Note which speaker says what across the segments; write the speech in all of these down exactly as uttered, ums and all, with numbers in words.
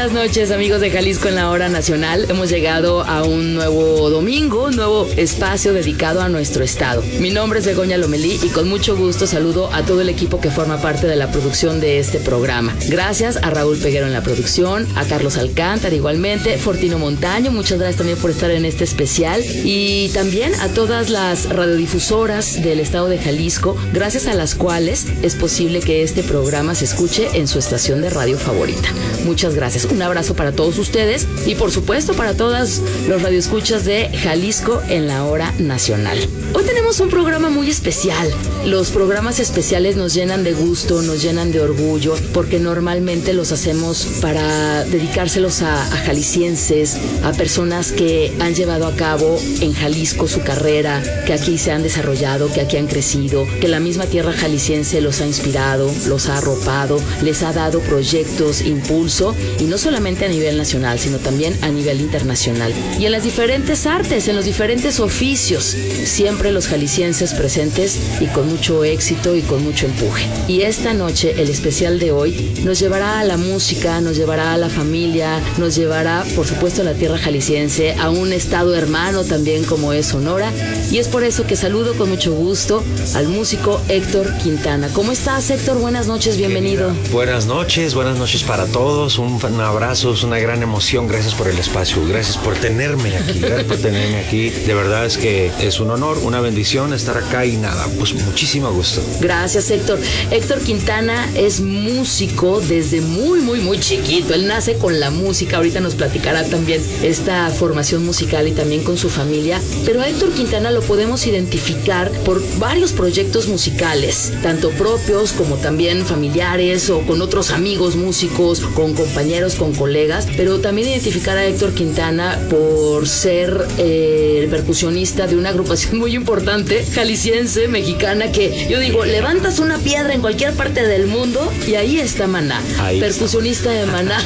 Speaker 1: buenas noches, amigos de Jalisco en la Hora Nacional. Hemos llegado a un nuevo domingo, un nuevo espacio dedicado a nuestro estado. Mi nombre es Begoña Lomelí y con mucho gusto saludo a todo el equipo que forma parte de la producción de este programa. Gracias a Raúl Peguero en la producción, a Carlos Alcántara igualmente, Fortino Montaño, muchas gracias también por estar en este especial, y también a todas las radiodifusoras del estado de Jalisco, gracias a las cuales es posible que este programa se escuche en su estación de radio favorita. Muchas gracias. Un abrazo para todos ustedes y por supuesto para todas los radioescuchas de Jalisco en la Hora Nacional. Hoy tenemos un programa muy especial. Los programas especiales nos llenan de gusto, nos llenan de orgullo, porque normalmente los hacemos para dedicárselos a, a jaliscienses, a personas que han llevado a cabo en Jalisco su carrera, que aquí se han desarrollado, que aquí han crecido, que la misma tierra jalisciense los ha inspirado, los ha arropado, les ha dado proyectos, impulso, y no solamente a nivel nacional, sino también a nivel internacional. Y en las diferentes artes, en los diferentes oficios, siempre los jaliscienses presentes y con mucho éxito y con mucho empuje. Y esta noche, el especial de hoy, nos llevará a la música, nos llevará a la familia, nos llevará, por supuesto, a la tierra jalisciense, a un estado hermano también como es Sonora. Y es por eso que saludo con mucho gusto al músico Héctor Quintana. ¿Cómo estás, Héctor? Buenas noches, bienvenido.
Speaker 2: Buenas noches, buenas noches para todos. Un, un abrazo, es una gran emoción. Gracias por el espacio, gracias por tenerme aquí, gracias por tenerme aquí. De verdad es que es un honor, una bendición estar acá y nada, pues muchísimo gusto.
Speaker 1: Gracias, Héctor. Héctor Quintana es músico desde muy, muy, muy chiquito. Él nace con la música. Ahorita nos platicará también esta formación musical y también con su familia. Pero a Héctor Quintana lo podemos identificar por varios proyectos musicales, tanto propios como también familiares o con otros amigos músicos, con compañeros, con colegas. Pero también identificar a Héctor Quintana por ser eh, el percusionista de una agrupación muy importante, jalisciense, mexicana, que yo digo, levantas una piedra en cualquier parte del mundo y ahí está Maná, ahí percusionista está. de Maná.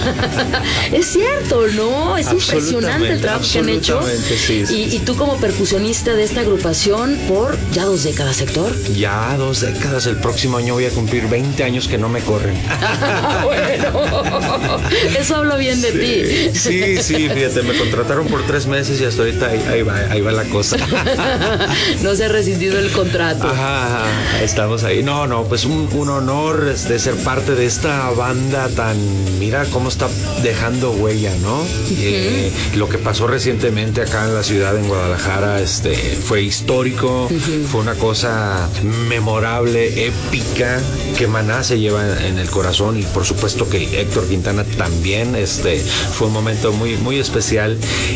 Speaker 1: Es cierto, ¿no? Es impresionante el trabajo que han hecho.
Speaker 2: Sí, sí,
Speaker 1: y, y tú como percusionista de esta agrupación por ya dos décadas, Héctor.
Speaker 2: Ya dos décadas. El próximo año voy a cumplir veinte años que no me corren.
Speaker 1: Bueno, eso habla bien de
Speaker 2: sí,
Speaker 1: ti.
Speaker 2: Sí, sí, fíjate, me contrataron por tres meses y hasta ahorita ahí, ahí va, ahí va la cosa.
Speaker 1: No se ha rescindido el contrato.
Speaker 2: Ajá, ajá, estamos ahí. No, no, pues un, un honor de ser parte de esta banda tan, mira cómo está dejando huella, ¿no? Uh-huh. Eh, lo que pasó recientemente acá en la ciudad, en Guadalajara, este, fue histórico, uh-huh. Fue una cosa memorable, épica, que Maná se lleva en el corazón, y por supuesto que Héctor Quintana también. Este, fue un momento muy, muy especial,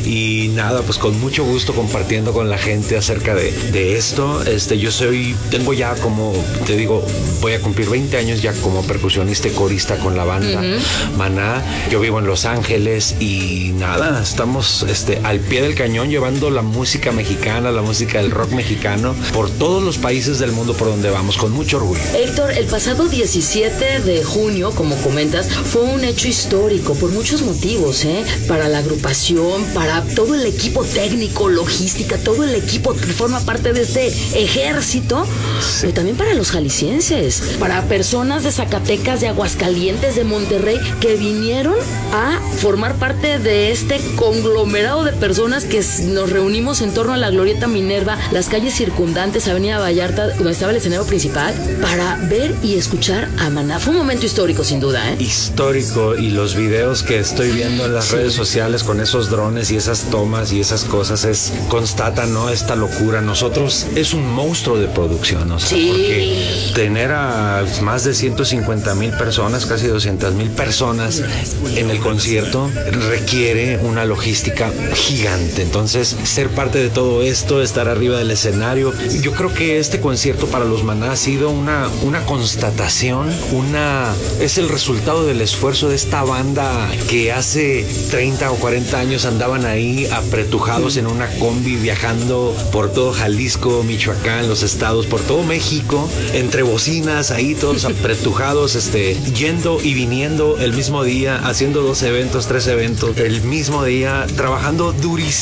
Speaker 2: y nada, pues con mucho gusto compartiendo con la gente acerca de, de esto. Este, yo soy, tengo ya como, te digo, voy a cumplir veinte años ya como percusionista y corista con la banda uh-huh. Maná. Yo vivo en Los Ángeles y nada, estamos este, al pie del cañón llevando la música mexicana, la música del rock mexicano por todos los países del mundo por donde vamos, con mucho orgullo.
Speaker 1: Héctor, el pasado diecisiete de junio, como comentas, fue un hecho histórico por muchos motivos, ¿eh? Para la agrupación, para todo el equipo técnico, logística, todo el equipo que forma parte de este ejército, sí. Pero también para los jaliscienses, para personas de Zacatecas, de Aguascalientes, de Monterrey, que vinieron a formar parte de este conglomerado de personas que nos reunimos en torno a la Glorieta Minerva, las calles circundantes, Avenida Vallarta, donde estaba el escenario principal, para ver y escuchar a Maná. Fue un momento histórico, sin duda, ¿eh?
Speaker 2: Histórico, y los videos que estoy viendo en las sí. redes sociales con esos drones y esas tomas y esas cosas es constatan, ¿no? Esta locura. Nosotros es un monstruo de producción, o sea,
Speaker 1: sí.
Speaker 2: porque tener a más de ciento cincuenta mil personas, casi doscientas mil personas en el concierto requiere una logística gigante. Entonces, ser parte de todo esto, estar arriba del escenario, yo creo que este concierto para los Maná ha sido una, una constatación, una es el resultado del esfuerzo de esta banda que hace treinta o cuarenta años andaban ahí apretujados en una combi viajando por todo Jalisco, Michoacán, los estados, por todo México, entre bocinas ahí todos apretujados, este, yendo y viniendo el mismo día, haciendo dos eventos, tres eventos el mismo día, trabajando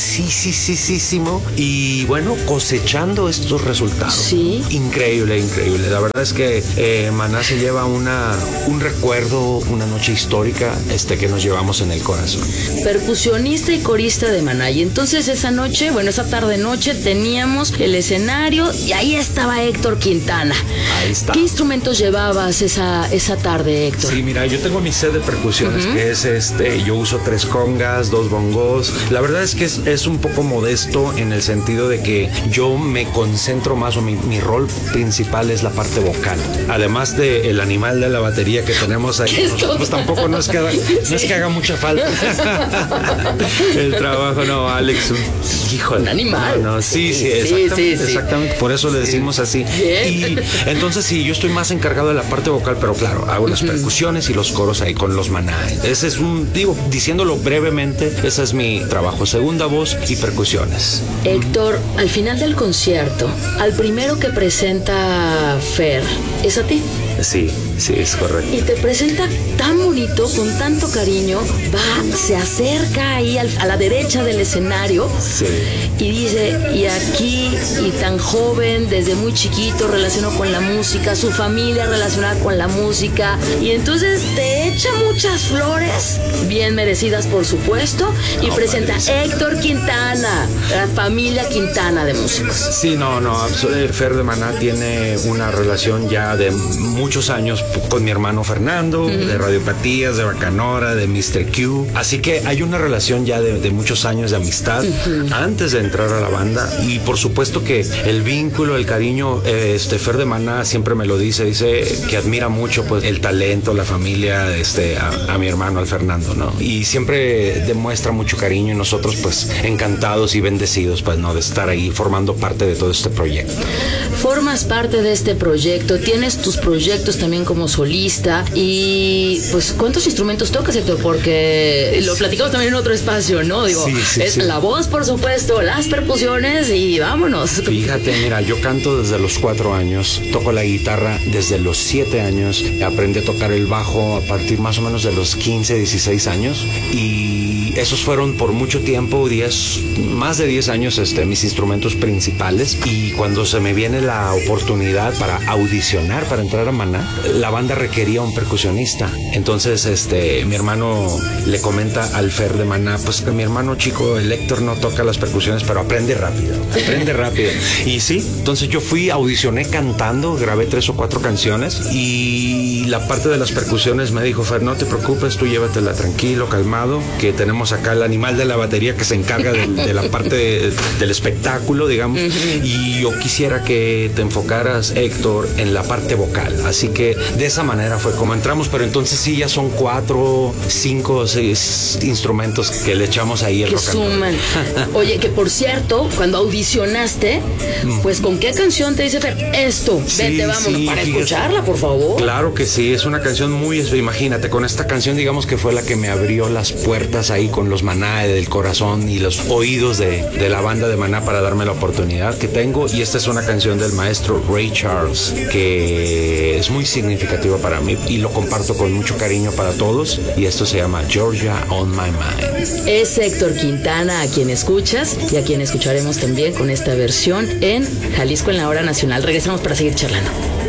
Speaker 2: durísimo y bueno, cosechando estos resultados.
Speaker 1: Sí.
Speaker 2: Increíble, increíble. La verdad es que eh, Maná se lleva una, un recuerdo, una noche histórica. Este este, que nos llevamos en el corazón.
Speaker 1: Percusionista y corista de Maná. Y entonces esa noche, bueno, esa tarde-noche teníamos el escenario y ahí estaba Héctor Quintana.
Speaker 2: Ahí está.
Speaker 1: ¿Qué instrumentos llevabas esa, esa tarde, Héctor?
Speaker 2: Sí, mira, yo tengo mi set de percusiones, uh-huh. que es este, yo uso tres congas, dos bongos. La verdad es que es, es un poco modesto en el sentido de que yo me concentro más, o mi, mi rol principal es la parte vocal. Además de el animal de la batería que tenemos ahí, nosotros, pues tampoco no es que haga, sí. no es que haga mucha falta. El trabajo, no, Alex, híjole.
Speaker 1: Un animal.
Speaker 2: No, no, sí, sí, exactamente,
Speaker 1: sí, sí,
Speaker 2: exactamente. Por eso le decimos así. Y entonces sí, yo estoy más encargado de la parte vocal, pero claro, hago las uh-huh. percusiones y los coros ahí con los Maná. Ese es un, digo, diciéndolo brevemente, ese es mi trabajo, segunda voz y percusiones.
Speaker 1: Héctor, al final del concierto, al primero que presenta Fer, ¿es a ti?
Speaker 2: Sí, sí, es correcto.
Speaker 1: Y te presenta tan bonito, con tanto cariño, va, se acerca ahí al, a la derecha del escenario
Speaker 2: sí.
Speaker 1: y dice, y aquí, y tan joven, desde muy chiquito, relacionado con la música, su familia relacionada con la música, y entonces te echa muchas flores, bien merecidas por supuesto, y no, presenta a Héctor Quintana, la familia Quintana de músicos.
Speaker 2: Sí, no, no, Fer de Maná tiene una relación ya de muchos años con mi hermano Fernando, uh-huh. de Radiopatías, de Bacanora, de mister Q. Así que hay una relación ya de, de muchos años de amistad uh-huh. antes de entrar a la banda. Y por supuesto que el vínculo, el cariño, eh, este Fer de Maná siempre me lo dice, dice que admira mucho pues el talento, la familia, este, a, a mi hermano, al Fernando, ¿no? Y siempre demuestra mucho cariño y nosotros pues encantados y bendecidos pues, ¿no? De estar ahí formando parte de todo este proyecto.
Speaker 1: Formas parte de este proyecto, tienes tus proyectos también como solista y pues ¿cuántos instrumentos tocas, Héctor? Porque lo platicamos también en otro espacio, ¿no? Digo,
Speaker 2: sí, sí,
Speaker 1: es
Speaker 2: sí.
Speaker 1: la voz, por supuesto, las percusiones y vámonos.
Speaker 2: Fíjate, mira, yo canto desde los cuatro años, toco la guitarra desde los siete años, aprendí a tocar el bajo a partir más o menos de los quince, dieciséis años y esos fueron por mucho tiempo, diez, más de diez años, este, mis instrumentos principales. Y cuando se me viene la oportunidad para audicionar, para entrar a Maná, la banda requería un percusionista. Entonces, este, mi hermano le comenta al Fer de Maná, pues que mi hermano chico, el Héctor, no toca las percusiones, pero aprende rápido, aprende rápido. Y sí, entonces yo fui, audicioné cantando, grabé tres o cuatro canciones y la parte de las percusiones me dijo, Fer, no te preocupes, tú llévatela tranquilo, calmado, que tenemos acá el animal de la batería que se encarga de, de la parte de, del espectáculo, digamos, uh-huh. y yo quisiera que te enfocaras, Héctor, en la parte vocal. Así que de esa manera fue como entramos, pero entonces sí ya son cuatro, cinco, seis instrumentos que le echamos ahí el
Speaker 1: que
Speaker 2: rock and roll.
Speaker 1: Suman. Oye, que por cierto, cuando audicionaste, pues ¿con qué canción te dice Fer? Esto, sí, vete, vámonos, sí, para fíjate. Escucharla, por favor.
Speaker 2: Claro que sí, es una canción muy, imagínate, con esta canción digamos que fue la que me abrió las puertas ahí con los Maná del corazón y los oídos de, de la banda de Maná para darme la oportunidad que tengo. Y esta es una canción del maestro Ray Charles que es muy significativa para mí y lo comparto con mucho cariño para todos. Y esto se llama Georgia on My Mind.
Speaker 1: Es Héctor Quintana a quien escuchas y a quien escucharemos también con esta versión en Jalisco en la Hora Nacional. Regresamos para seguir charlando.